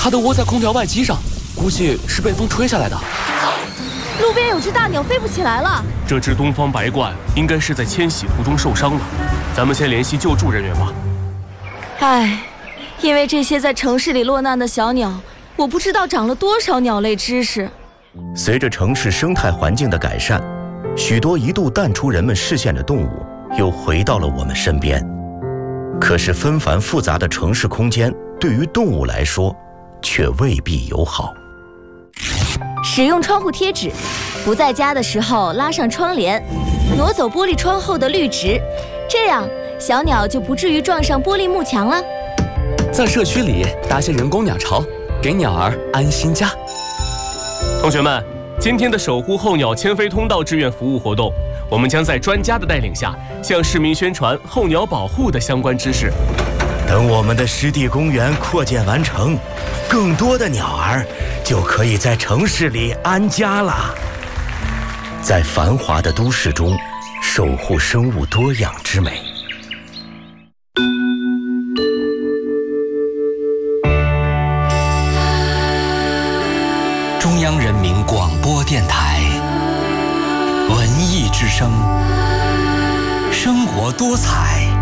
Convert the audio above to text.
它都窝在空调外机上，估计是被风吹下来的。 路边有只大鸟飞不起来了。 这只东方白鹳应该是在迁徙途中受伤了，咱们先联系救助人员吧。 唉，因为这些在城市里落难的小鸟，我不知道长了多少鸟类知识。 随着城市生态环境的改善，许多一度淡出人们视线的动物又回到了我们身边。可是纷繁复杂的城市空间对于动物来说却未必友好。 使用窗户贴纸，不在家的时候拉上窗帘，挪走玻璃窗后的绿植，这样小鸟就不至于撞上玻璃幕墙了。 在社区里搭些人工鸟巢，给鸟儿安心家。 同学们，今天的守护候鸟迁飞通道志愿服务活动，我们将在专家的带领下，向市民宣传候鸟保护的相关知识。 等我们的湿地公园扩建完成，更多的鸟儿就可以在城市里安家了。在繁华的都市中，守护生物多样之美。 中央人民广播电台文艺之声，生活多彩。